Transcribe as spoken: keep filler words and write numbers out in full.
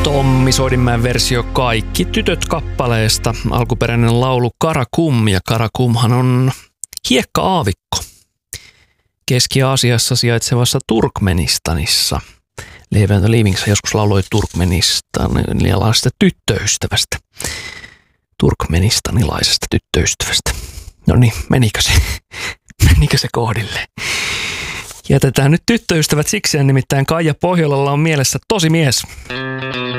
Tommi Soidinmäen versio Kaikki tytöt kappaleesta. Alkuperäinen laulu Karakum, ja Karakumhan on hiekka-aavikko Keski-Aasiassa sijaitsevassa Turkmenistanissa. Leiväntä Liivingssä joskus lauloi turkmenistanilaisesta tyttöystävästä. Turkmenistanilaisesta tyttöystävästä. No niin, menikö se? menikö se kohdille? Jätetään nyt tyttöystävät sikseen, nimittäin Kaija Pohjolalla on mielessä tosi mies.